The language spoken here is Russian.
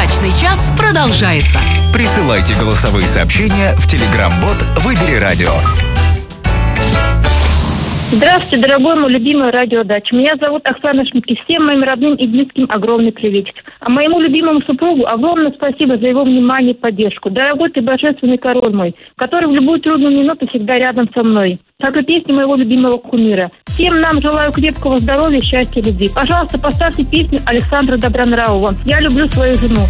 Удачный час продолжается. Присылайте голосовые сообщения в Telegram-бот «Выбери радио». Здравствуйте, дорогой мой любимый радиодач. Меня зовут Оксана Шмидт, и всем моим родным и близким огромный приветик. А моему любимому супругу огромное спасибо за его внимание и поддержку. Дорогой ты божественный король мой, который в любую трудную минуту всегда рядом со мной. Как и песни моего любимого кумира. Всем нам желаю крепкого здоровья, счастья, любви. Пожалуйста, поставьте песню Александра Добронравова «Я люблю свою жену».